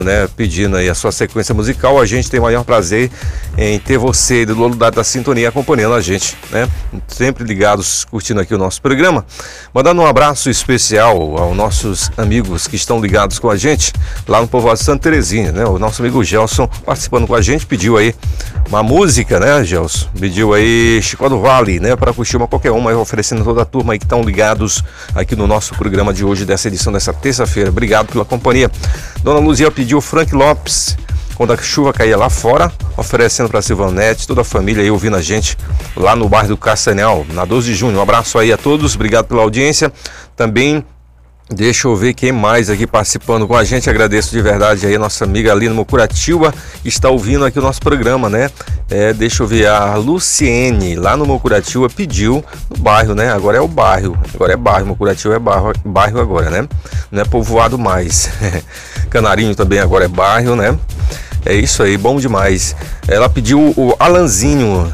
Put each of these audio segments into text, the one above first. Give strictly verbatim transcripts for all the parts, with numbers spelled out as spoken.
né, pedindo aí a sua sequência musical. A gente tem o maior prazer em ter você do outro lado da sintonia acompanhando a gente, né? Sempre ligados, curtindo aqui o nosso programa. Mandando um abraço especial aos nossos amigos que estão ligados com a gente lá no povoado de Santa Terezinha, né? O nosso amigo Gelson participando com a gente, pediu aí uma música, né, Gelson? Pediu aí Chicó do Vale, né, para curtir uma qualquer uma, oferecendo toda a turma aí que estão ligados aqui no nosso programa de hoje, dessa edição dessa terça-feira. Obrigado pela companhia. Dona Luzia pediu Frank Lopes, Quando a Chuva Caía Lá Fora, oferecendo para Silvanete, toda a família aí ouvindo a gente lá no bairro do Castanhal, na doze de junho. Um abraço aí a todos, obrigado pela audiência. Também deixa eu ver quem mais aqui participando com a gente. Agradeço de verdade aí a nossa amiga Alina Mucuratiba, que está ouvindo aqui o nosso programa, né? É, deixa eu ver, a Luciene, lá no Mucuratiba, pediu no bairro, né? Agora é o bairro, agora é bairro, Mucuratiba é bairro, bairro agora, né? Não é povoado mais. Canarinho também agora é bairro, né? É isso aí, bom demais. Ela pediu o Alanzinho,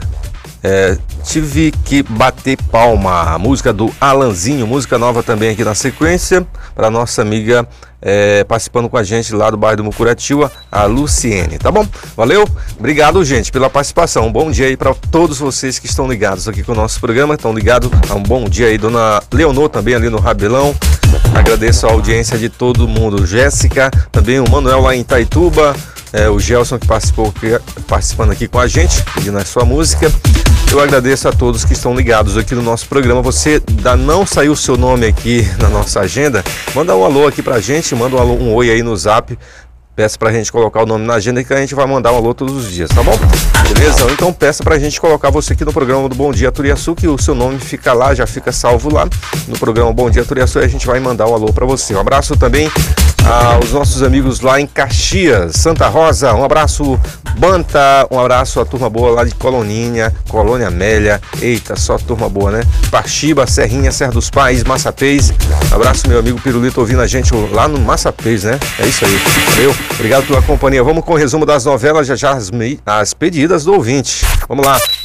é, Tive que Bater Palma, a música do Alanzinho, música nova também aqui na sequência, para nossa amiga é, participando com a gente lá do bairro do Mucuratiba, a Luciene, tá bom? Valeu, obrigado, gente, pela participação. Um bom dia aí para todos vocês que estão ligados aqui com o nosso programa, estão ligados. Um bom dia aí, dona Leonor também ali no Rabelão. Agradeço a audiência de todo mundo. Jéssica, também o Manuel lá em Itaituba, é, o Gelson que participou participando aqui com a gente, pedindo a sua música. Eu agradeço a todos que estão ligados aqui no nosso programa. Você ainda não saiu o seu nome aqui na nossa agenda, manda um alô aqui pra gente, manda um, alô, um oi aí no zap. Peça pra gente colocar o nome na agenda que a gente vai mandar um alô todos os dias, tá bom? Beleza? Então peça pra gente colocar você aqui no programa do Bom Dia Turiaçu, que o seu nome fica lá, já fica salvo lá no programa Bom Dia Turiaçu, e a gente vai mandar um alô pra você. Um abraço também aos nossos amigos lá em Caxias, Santa Rosa, um abraço Banta, um abraço à turma boa lá de Coloninha, Colônia Amélia, eita, só turma boa, né? Parxiba, Serrinha, Serra dos Pais, Massapês, um abraço meu amigo Pirulito ouvindo a gente lá no Massapês, né? É isso aí, valeu, obrigado pela companhia. Vamos com o resumo das novelas, já já as, as pedidas do ouvinte, vamos lá.